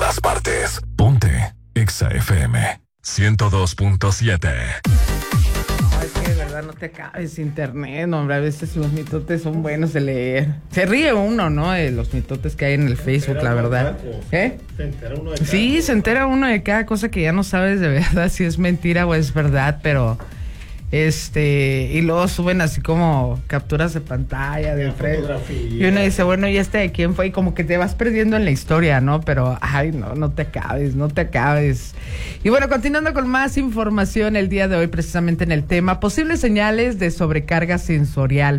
todas partes. Ponte Exa FM 102.7. Es que de verdad no te acabes internet, no, hombre, a veces los mitotes son buenos de leer. Se ríe uno, ¿no? De los mitotes que hay en el Facebook, la verdad. ¿Eh? Se entera uno de cada Sí, cosa. se entera uno de cada cosa que ya no sabes de verdad si es mentira o es verdad, pero y luego suben así como capturas de pantalla de fotografía. y uno dice, bueno, ¿y de quién fue? Y como que te vas perdiendo en la historia, ¿no? Pero, ay, no te acabes. Y bueno, continuando con más información el día de hoy, precisamente en el tema, posibles señales de sobrecarga sensorial.